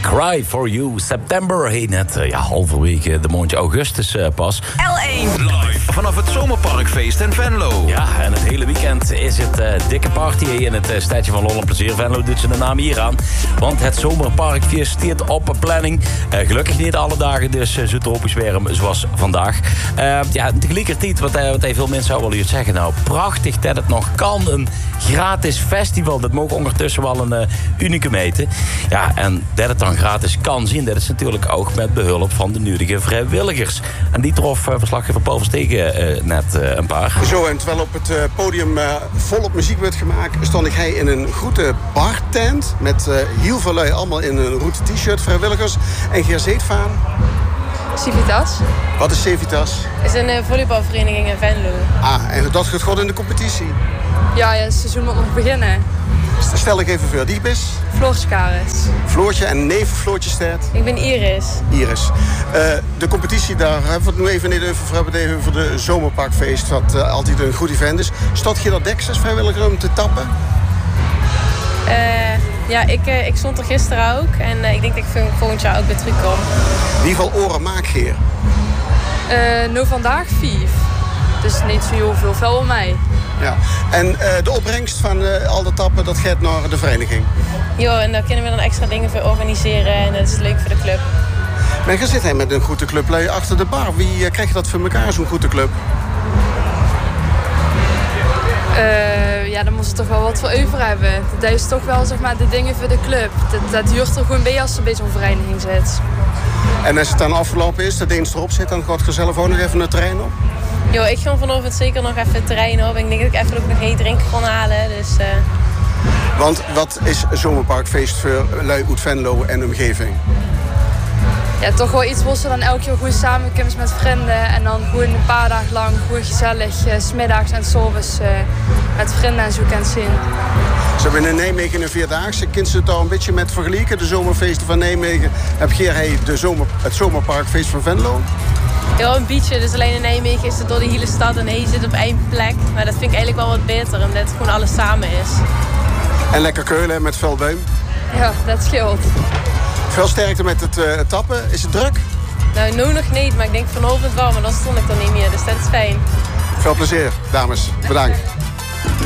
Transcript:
Cry For You. September heet net, halverwege de maand augustus pas. L1 live vanaf het Zomerparkfeest in Venlo. Ja, en het hele weekend is het dikke party in het stadje van Lol en Plezier. Venlo doet ze de naam hier aan. Want het Zomerparkfeest staat op planning. Gelukkig niet alle dagen, dus zo tropisch weer zoals vandaag. Tegelijkertijd, wat veel mensen zouden wel iets zeggen. Nou, prachtig dat het nog kan. Een gratis festival. Dat mogen ondertussen wel een unicum heten. Ja, en dat het dan gratis kan zien, dat is natuurlijk ook met behulp van de nodige vrijwilligers. En die trof verslaggever Paul Verstegen net een paar. Zo, en terwijl op het podium volop muziek werd gemaakt, stond hij in een grote bartent met heel veel lui, allemaal in een route t-shirt, vrijwilligers. En Geerzeetvaan. Civitas. Wat is Civitas? Het is een volleybalvereniging in Venlo. En dat gaat gewoon in de competitie? Ja, het seizoen moet nog beginnen. Stel ik even voor, die is? Floortje Karis. Floortje en neven Floortje staat? Ik ben Iris. Iris. De competitie, daar hebben we het nu even over de Zomerparkfeest, wat altijd een goed event is. Stond je dat deks als vrijwilliger om te tappen? Ik stond er gisteren ook. En ik denk dat ik volgend jaar ook weer terugkom. Wie van oren maak je? Nou vandaag 5. Dus niet zo heel veel, veel om mij. Ja. En de opbrengst van al dat tappen, dat gaat naar de vereniging? Ja, en daar kunnen we dan extra dingen voor organiseren. En dat is leuk voor de club. Maar je zit met een goede club achter de bar. Wie krijgt dat voor elkaar, zo'n goede club? Dan moet ze toch wel wat voor over hebben. Dat is toch wel zeg maar de dingen voor de club. Dat duurt er gewoon bij als er bij zo'n vereniging zit. En als het dan afgelopen is, dat de eens erop zit, dan gaat je zelf ook nog even het terrein op? Jo, ik ga vanochtend zeker nog even het terrein op. Ik denk dat ik even ook nog geen drink kon halen. Dus, Want wat is Zomerparkfeest voor lui uit Venlo en omgeving? Ja, toch wel iets wat ze dan elke keer goed samenkomt met vrienden. En dan gewoon een paar dagen lang goed gezellig, 's middags en 's avonds met vrienden en zo kan zien. Zo in Nijmegen een 4-daagse. Kunt ze het daar een beetje met vergelijken? De zomerfeesten van Nijmegen. Heb jij het Zomerparkfeest van Venlo? Ja, een beetje. Dus alleen in Nijmegen is het door de hele stad en hij zit op één plek. Maar dat vind ik eigenlijk wel wat beter, omdat het gewoon alles samen is. En lekker keulen met veel buim? Ja, dat scheelt. Veel sterkte met het tappen. Is het druk? Nou, nu nog niet, maar ik denk vanavond wel. Maar dan stond ik er niet meer, dus dat is fijn. Veel plezier, dames. Bedankt.